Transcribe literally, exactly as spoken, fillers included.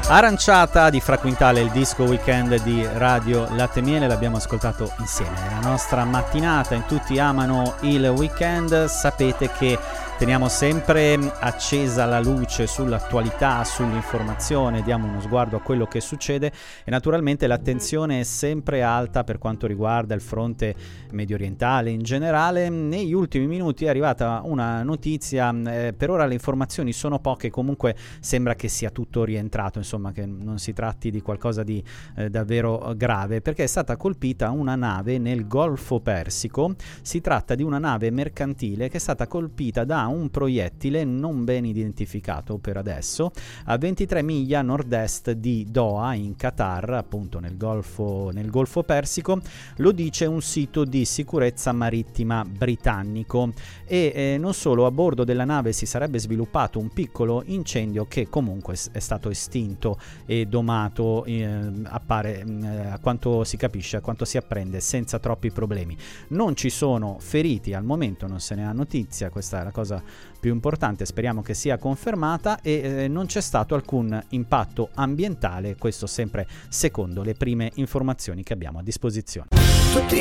Aranciata di Fra Quintale, il disco weekend di Radio Latte Miele, l'abbiamo ascoltato insieme. La nostra mattinata, in tutti amano il weekend, sapete che teniamo sempre accesa la luce sull'attualità, sull'informazione, diamo uno sguardo a quello che succede e naturalmente l'attenzione è sempre alta per quanto riguarda il fronte medio orientale in generale. Negli ultimi minuti è arrivata una notizia, eh, per ora le informazioni sono poche, comunque sembra che sia tutto rientrato, insomma che non si tratti di qualcosa di eh, davvero grave, perché è stata colpita una nave nel Golfo Persico. Si tratta di una nave mercantile che è stata colpita da un proiettile non ben identificato per adesso a ventitré miglia a nord-est di Doha in Qatar, appunto nel Golfo, nel Golfo Persico. Lo dice un sito di sicurezza marittima britannico. E eh, non solo, a bordo della nave si sarebbe sviluppato un piccolo incendio che comunque è stato estinto e domato, eh, appare eh, a quanto si capisce, a quanto si apprende, senza troppi problemi. Non ci sono feriti al momento, non se ne ha notizia, questa è la cosa più importante, speriamo che sia confermata, e eh, non c'è stato alcun impatto ambientale, questo sempre secondo le prime informazioni che abbiamo a disposizione.